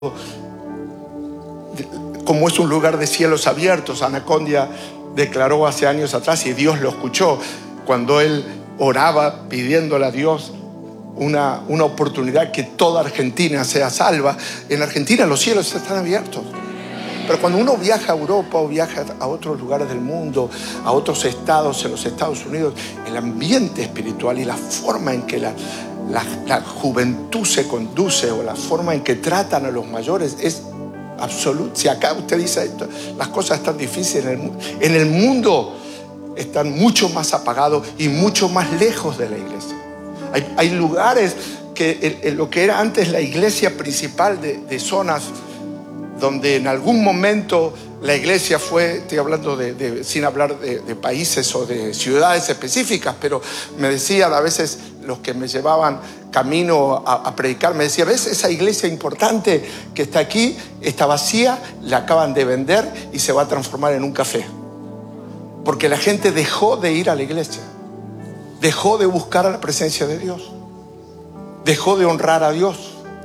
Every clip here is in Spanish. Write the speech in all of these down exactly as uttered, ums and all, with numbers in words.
como es un lugar de cielos abiertos. Anacondia declaró hace años atrás, y Dios lo escuchó, cuando él oraba pidiéndole a Dios una, una oportunidad que toda Argentina sea salva. En Argentina los cielos están abiertos. Pero cuando uno viaja a Europa o viaja a otros lugares del mundo, a otros estados en los Estados Unidos, el ambiente espiritual y la forma en que la, la, la juventud se conduce, o la forma en que tratan a los mayores, es absoluto. Si acá usted dice esto, las cosas están difíciles en el, en el mundo, están mucho más apagados y mucho más lejos de la iglesia. Hay, hay lugares que en, en lo que era antes la iglesia principal de, de zonas donde en algún momento la iglesia fue, estoy hablando de, de sin hablar de, de países o de ciudades específicas, pero me decían a veces los que me llevaban camino a, a predicar, me decían: ¿ves esa iglesia importante que está aquí? Está vacía, la acaban de vender y se va a transformar en un café. Porque la gente dejó de ir a la iglesia, dejó de buscar a la presencia de Dios, dejó de honrar a Dios.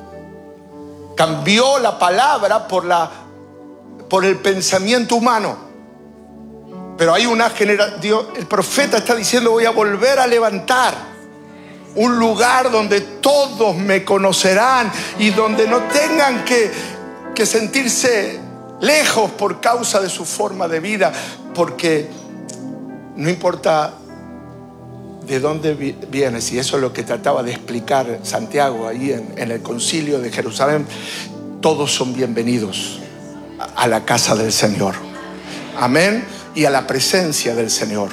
Cambió la palabra por, la, por el pensamiento humano. Pero hay una generación, el profeta está diciendo: voy a volver a levantar un lugar donde todos me conocerán y donde no tengan que, que sentirse lejos por causa de su forma de vida, porque no importa de dónde vienes, y eso es lo que trataba de explicar Santiago ahí en, en el concilio de Jerusalén. Todos son bienvenidos a, a la casa del Señor, amén, y a la presencia del Señor.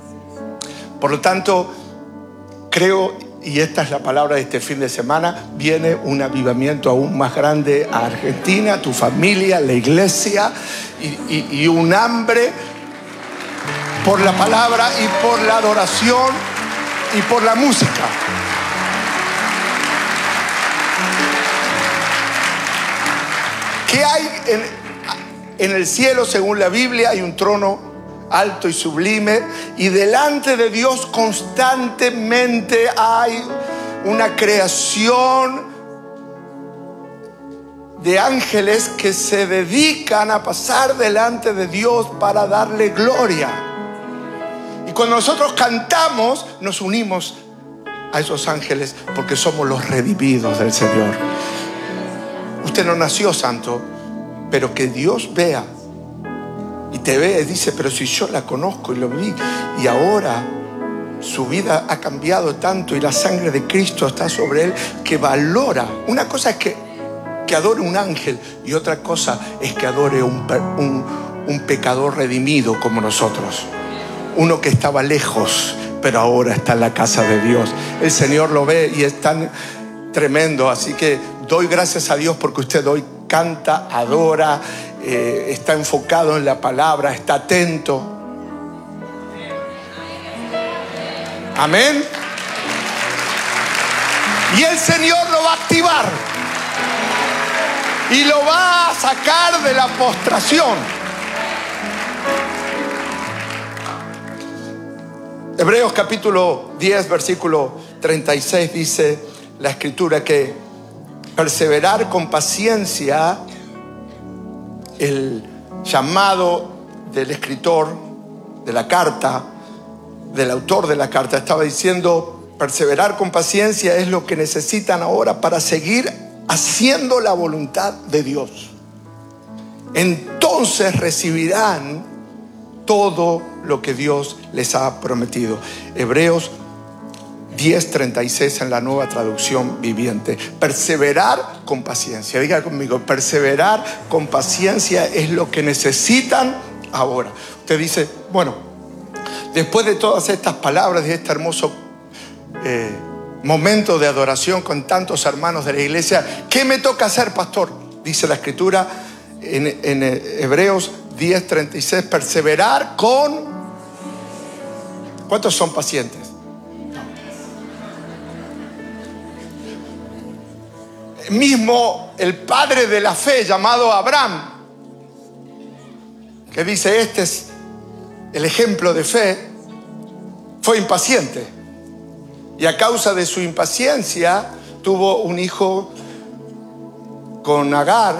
Por lo tanto, creo, y esta es la palabra de este fin de semana, viene un avivamiento aún más grande a Argentina, a tu familia, la iglesia, y, y, y un hambre por la palabra y por la adoración y por la música. ¿Qué hay en, en el cielo? Según la Biblia, hay un trono alto y sublime, y delante de Dios constantemente hay una creación de ángeles que se dedican a pasar delante de Dios para darle gloria. Y cuando nosotros cantamos, nos unimos a esos ángeles, porque somos los redimidos del Señor. Usted no nació santo, pero que Dios vea y te ve y dice: pero si yo la conozco y lo vi, y ahora su vida ha cambiado tanto y la sangre de Cristo está sobre él, que valora. Una cosa es que, que adore un ángel, y otra cosa es que adore un, un, un pecador redimido como nosotros. Uno que estaba lejos, pero ahora está en la casa de Dios. El Señor lo ve y es tan tremendo. Así que doy gracias a Dios porque usted hoy canta, adora, eh, está enfocado en la palabra, está atento. Amén. Y el Señor lo va a activar y lo va a sacar de la postración. Hebreos capítulo diez, versículo treinta y seis, dice la escritura que perseverar con paciencia, el llamado del escritor de la carta, del autor de la carta, estaba diciendo: perseverar con paciencia es lo que necesitan ahora para seguir haciendo la voluntad de Dios. Entonces recibirán todo lo que Dios les ha prometido. Hebreos diez, treinta y seis en la Nueva Traducción Viviente. Perseverar con paciencia. Diga conmigo: perseverar con paciencia es lo que necesitan ahora. Usted dice: bueno, después de todas estas palabras, de este hermoso eh, momento de adoración con tantos hermanos de la iglesia, ¿qué me toca hacer, pastor? Dice la escritura en, en Hebreos diez, treinta y seis: perseverar con... ¿Cuántos son pacientes? Mismo el padre de la fe, llamado Abraham, que dice: este es el ejemplo de fe, fue impaciente, y a causa de su impaciencia tuvo un hijo con Agar,